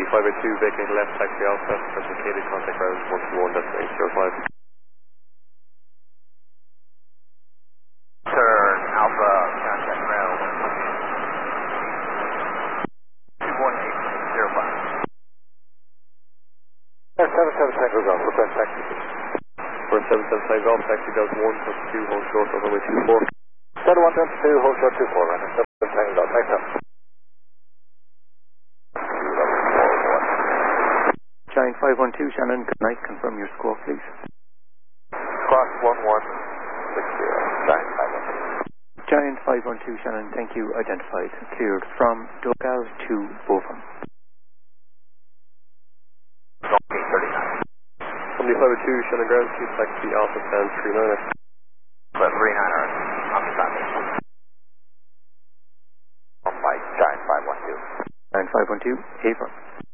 502, vacate left, taxi Alpha, precipitated, contact ground 121, destination 05. Turn Alpha, contact ground 21805. 77 Tango Golf, request taxi. For 775 Golf, taxi Delta 1, plus 2, hold short on runway 24. Delta 1, Delta 2, hold short 24, running 77 Tango Golf, thanks up. Giant 512, Shannon, good night. Confirm your score, please. Cross 1160, Giant 512. Giant 512, Shannon, thank you. Identified. Cleared from Dogal to Botham. Okay, 39. 7502, Shannon ground, please taxi Alpha, stand 39er. But 39er, on the traffic. On by Giant 512. Giant 512, Avon.